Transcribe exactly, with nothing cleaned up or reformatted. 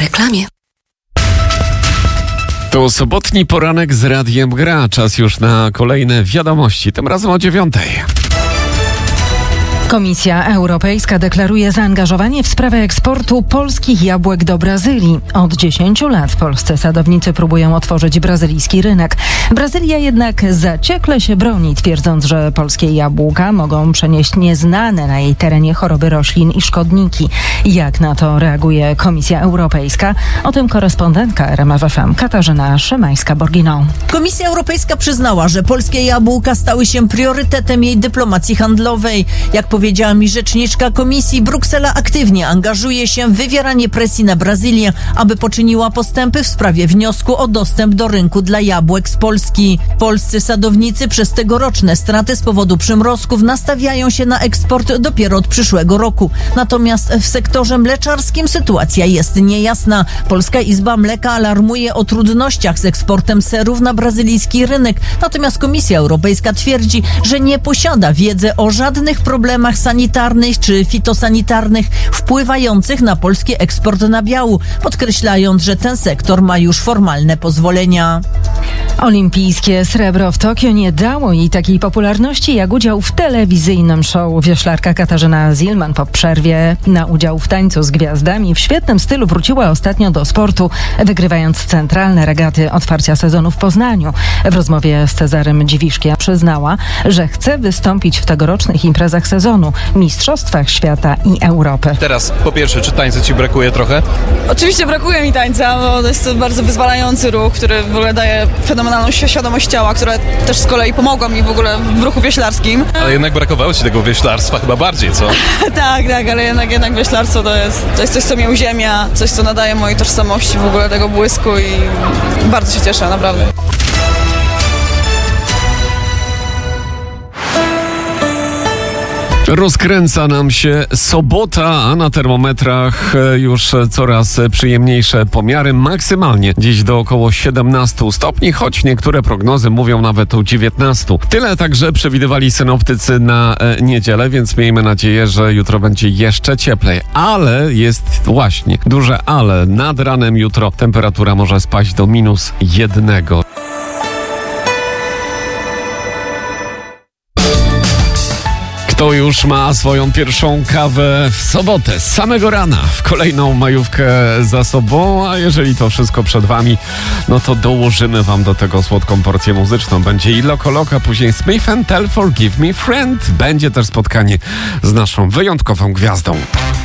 reklamie. To sobotni poranek z Radiem Gra. Czas już na kolejne wiadomości, tym razem o dziewiątej. Komisja Europejska deklaruje zaangażowanie w sprawę eksportu polskich jabłek do Brazylii. Od dziesięciu lat polscy sadownicy próbują otworzyć brazylijski rynek. Brazylia jednak zaciekle się broni, twierdząc, że polskie jabłka mogą przenieść nieznane na jej terenie choroby roślin i szkodniki. Jak na to reaguje Komisja Europejska? O tym korespondentka R M F F M Katarzyna Szymańska-Borginą. Komisja Europejska przyznała, że polskie jabłka stały się priorytetem jej dyplomacji handlowej. Jak powiedziała mi rzeczniczka Komisji, Bruksela aktywnie angażuje się w wywieranie presji na Brazylię, aby poczyniła postępy w sprawie wniosku o dostęp do rynku dla jabłek z Polski. Polscy sadownicy przez tegoroczne straty z powodu przymrozków nastawiają się na eksport dopiero od przyszłego roku. Natomiast w sektorze mleczarskim sytuacja jest niejasna. Polska Izba Mleka alarmuje o trudnościach z eksportem serów na brazylijski rynek. Natomiast Komisja Europejska twierdzi, że nie posiada wiedzy o żadnych problemach sanitarnych czy fitosanitarnych wpływających na polski eksport nabiału, podkreślając, że ten sektor ma już formalne pozwolenia. Olimpijskie srebro w Tokio nie dało jej takiej popularności jak udział w telewizyjnym show. Wioślarka Katarzyna Zielman po przerwie na udział w tańcu z gwiazdami w świetnym stylu wróciła ostatnio do sportu, wygrywając centralne regaty otwarcia sezonu w Poznaniu. W rozmowie z Cezarym Dziwiszkiem przyznała, że chce wystąpić w tegorocznych imprezach sezonu, Mistrzostwach Świata i Europy. Teraz po pierwsze, czy tańca ci brakuje trochę? Oczywiście brakuje mi tańca, bo to jest to bardzo wyzwalający ruch, który w ogóle daje fenomenalną świadomość ciała, która też z kolei pomogła mi w ogóle w ruchu wioślarskim. Ale jednak brakowało ci tego wioślarstwa chyba bardziej, co? tak, tak, ale jednak, jednak wioślarstwo to jest, to jest coś, co mnie uziemia, coś, co nadaje mojej tożsamości w ogóle tego błysku i bardzo się cieszę, naprawdę. Rozkręca nam się sobota, a na termometrach już coraz przyjemniejsze pomiary. Maksymalnie dziś do około siedemnastu stopni, choć niektóre prognozy mówią nawet o dziewiętnastu. Tyle także przewidywali synoptycy na niedzielę, więc miejmy nadzieję, że jutro będzie jeszcze cieplej. Ale jest właśnie duże ale. Nad ranem jutro temperatura może spaść do minus jednego. Kto już ma swoją pierwszą kawę w sobotę, z samego rana, w kolejną majówkę za sobą, a jeżeli to wszystko przed wami, no to dołożymy wam do tego słodką porcję muzyczną. Będzie i Loco Loca, później Smith and Tell, Forgive Me Friend. Będzie też spotkanie z naszą wyjątkową gwiazdą.